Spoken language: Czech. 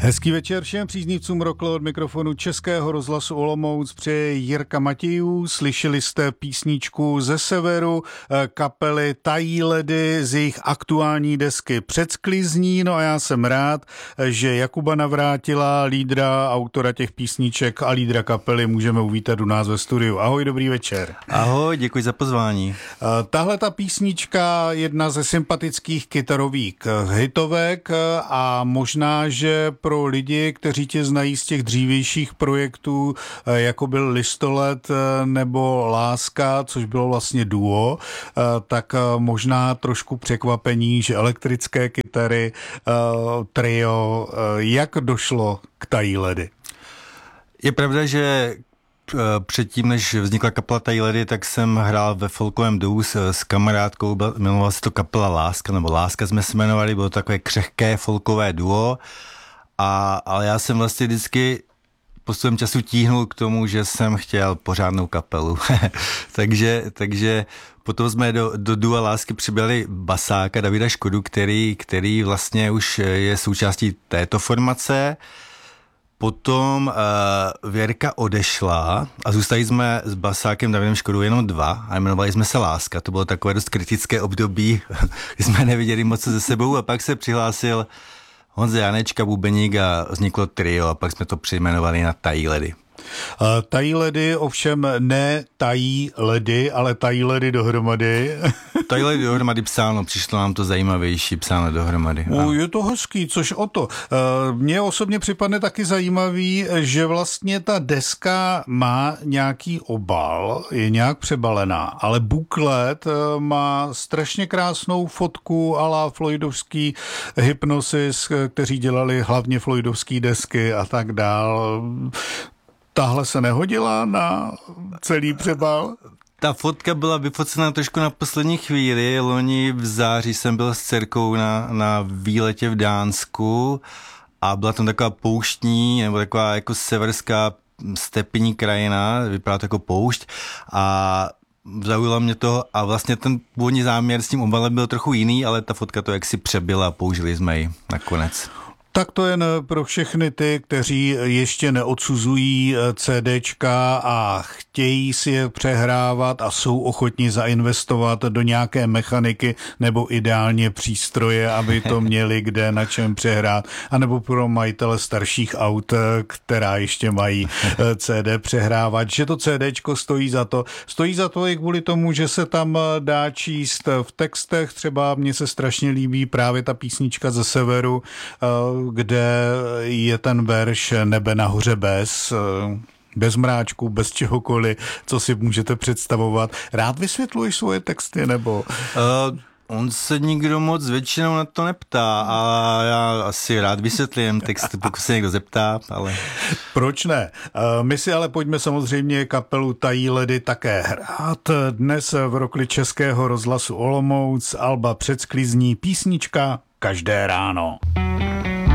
Hezký večer všem příznivcům Rockle od mikrofonu Českého rozhlasu Olomouc přeje Jirka Matějů. Slyšeli jste písničku ze severu kapely Tají ledy z jejich aktuální desky Předsklizní. No a já jsem rád, že Jakuba Navrátila, lídra, autora těch písniček a lídra kapely můžeme uvítat u nás ve studiu. Ahoj, dobrý večer. Ahoj, děkuji za pozvání. Tahle ta písnička, jedna ze sympatických kytarových hitovek a možná, že pro lidi, kteří tě znají z těch dřívějších projektů, jako byl Listolet nebo Láska, což bylo vlastně duo, tak možná trošku překvapení, že elektrické kytary, trio, jak došlo k Tají ledy? Je pravda, že předtím, než vznikla kapela Tají ledy, tak jsem hrál ve folkovém duo s kamarádkou, jmenovala se to kapela Láska, nebo Láska jsme se jmenovali, bylo to takové křehké folkové duo, ale já jsem vlastně vždycky postupem času tíhnul k tomu, že jsem chtěl pořádnou kapelu. takže potom jsme do dua Lásky přibrali basáka Davida Škodu, který vlastně už je součástí této formace. Potom Věrka odešla a zůstali jsme s basákem Davidem Škodou jenom dva a jmenovali jsme se Láska. To bylo takové dost kritické období, kdy jsme neviděli moc ze sebou a pak se přihlásil Honza Janečka, bubeník a vzniklo trio a pak jsme to přejmenovali na Tají ledy. Tají ledy ovšem ne tají ledy, ale tají ledy dohromady. Tají ledy dohromady psáno, přišlo nám to zajímavější psáno dohromady. Je to hezký, což o to. Mně osobně připadne taky zajímavý, že vlastně ta deska má nějaký obal, je nějak přebalená, ale buklet má strašně krásnou fotku a la Floydovský Hypnosis, kteří dělali hlavně Floydovský desky a tak dál. Tahle se nehodila na celý přebal? Ta fotka byla vyfocena trošku na poslední chvíli. Loni v září jsem byl s dcerkou na výletě v Dánsku a byla tam taková pouštní, nebo taková jako severská stepní krajina, vypadá to jako poušť a zaujalo mě to a vlastně ten původní záměr s tím obalem byl trochu jiný, ale ta fotka to jaksi přebyla a použili jsme ji nakonec. Tak to jen pro všechny ty, kteří ještě neodsuzují CDčka a chtějí si je přehrávat a jsou ochotni zainvestovat do nějaké mechaniky nebo ideálně přístroje, aby to měli kde na čem přehrát, anebo pro majitele starších aut, která ještě mají CD přehrávat, že to CDčko stojí za to. Stojí za to i kvůli tomu, že se tam dá číst v textech, třeba mně se strašně líbí právě ta písnička ze severu, kde je ten verš Nebe nahoře bez mráčku, bez čehokoliv, co si můžete představovat. Rád vysvětluješ svoje texty, nebo? On se nikdo moc většinou na to neptá a já asi rád vysvětlím texty, pokud se někdo zeptá, ale... Proč ne? My si ale pojďme samozřejmě kapelu Tají ledy také hrát. Dnes v Rockli Českého rozhlasu Olomouc, alba Předsklizní, písnička Každé ráno.